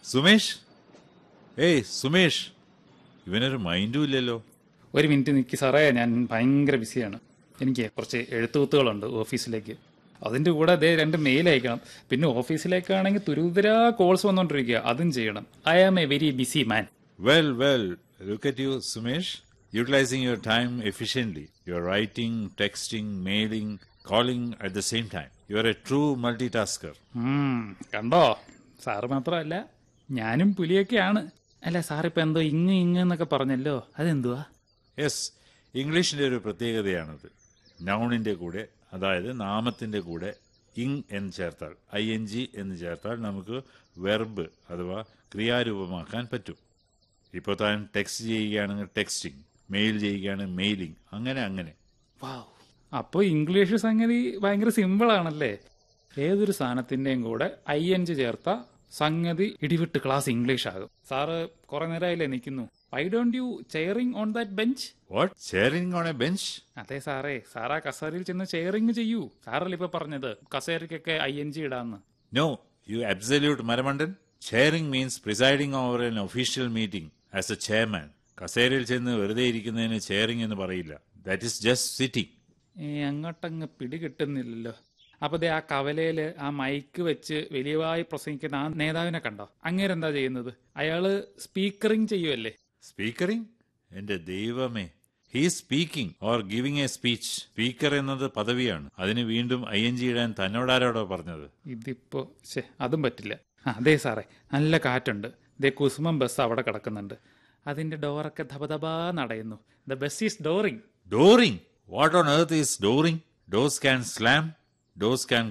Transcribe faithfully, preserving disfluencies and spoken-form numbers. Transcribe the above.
സുമേഷ്, ഏയ് സുമേഷ്, ഇവനൊരു മൈൻഡും ഇല്ലല്ലോ. ഒരു മിനിറ്റ് നിൽക്കി സാറേ, ഞാൻ ഭയങ്കര ബിസിയാണ്. എനിക്ക് കുറച്ച് എഴുത്തുകുത്തുകളുണ്ട് ഓഫീസിലേക്ക്. അതിൻ്റെ കൂടെ അതേ രണ്ട് മെയിൽ അയക്കണം. പിന്നെ ഓഫീസിലേക്കാണെങ്കിൽ തുരുതരാ കോൾസ് വന്നുകൊണ്ടിരിക്കുക, അതും ചെയ്യണം. I am a very busy man. Well, well, look at you, Sumesh, utilizing your time efficiently. You're writing, texting, mailing, calling at the same time. You're a true multitasker. കണ്ടോ, sir മാത്രമല്ല ഞാനും പുലിയൊക്കെയാണ്. അല്ല സാറിപ്പോൾ എന്തോ ഇങ്ങ് ഇങ്ങ് എന്നൊക്കെ പറഞ്ഞല്ലോ, അതെന്തുവാ? യെസ്, ഇംഗ്ലീഷിൻ്റെ ഒരു പ്രത്യേകതയാണത്. നൗണിൻ്റെ കൂടെ, അതായത് നാമത്തിൻ്റെ കൂടെ ഇങ് എന്ന് ചേർത്താൽ, ഐ എൻ ജി എന്ന് ചേർത്താൽ നമുക്ക് വെർബ് അഥവാ ക്രിയാരൂപമാക്കാൻ പറ്റും. ഇപ്പോൾ താൻ ടെക്സ്റ്റ് ചെയ്യുകയാണെങ്കിൽ ടെക്സ്റ്റിംഗ്, മെയിൽ ചെയ്യുകയാണെങ്കിൽ മെയിലിംഗ്, അങ്ങനെ അങ്ങനെ. വാവ്, അപ്പോൾ ഇംഗ്ലീഷ് സംഗതി ഭയങ്കര സിമ്പിളാണല്ലേ. ഏതൊരു സാധനത്തിൻ്റെയും കൂടെ ഐ എൻ ജി ചേർത്ത സംഗതി ഇടിവിട്ട് ക്ലാസ് ഇംഗ്ലീഷ് ആകും. സാറ് കുറെ നേരമായില്ലേ നിൽക്കുന്നു. Why don't you chairing on that bench? What, chairing on A bench? അതെ സാറേ, സാറാ കസേരയിൽ ചെന്ന് ചെയറിംഗ് ചെയ്യൂ. സാറല്ലേ ഇപ്പൊ പറഞ്ഞത് കസേരയ്ക്കൊക്കെ ഐ എൻ ജി ഇടാന്ന്? No, U absolute മരമണ്ടൻ. Chairing means presiding over N official meeting as A chairman. കസേരയിൽ ചെന്ന് വെറുതെ ഇരിക്കുന്നതിന് ചെയറിംഗ് എന്ന് പറയില്ല. That is just sitting. ഏ അങ്ങോട്ടങ്ങ് പിടി കിട്ടുന്നില്ലല്ലോ. അപ്പൊ ദേ ആ കവലയില് ആ മൈക്ക് വെച്ച് വലിയവായി പ്രസംഗിക്കുന്ന ആ നേതാവിനെ കണ്ടോ? അങ്ങേരെന്താ ചെയ്യുന്നത്? അയാള് സ്പീക്കറിംഗ് ചെയ്യുമല്ലേ? സ്പീക്കറിംഗ്? എന്റെ ദൈവമേ, he speaking or giving A speech. Speaker എന്നത് പദവിയാണ്. അതിന് വീണ്ടും ഐ എൻ ജി ഇടാൻ തന്നോടാരോടോ പറഞ്ഞത്? ഇതിപ്പോ ശേ, അതും പറ്റില്ല. ആ അതെ സാറേ, നല്ല കാറ്റുണ്ട്. ദേ കുസുമം ബസ് അവിടെ കിടക്കുന്നുണ്ട്. അതിന്റെ ഡോറൊക്കെ ധപധപാ നടയുന്നു. The bus is ഡോറിംഗ്. ഡോറിംഗ്? What on earth is ഡോറിംഗ്? Dose can slam, dose can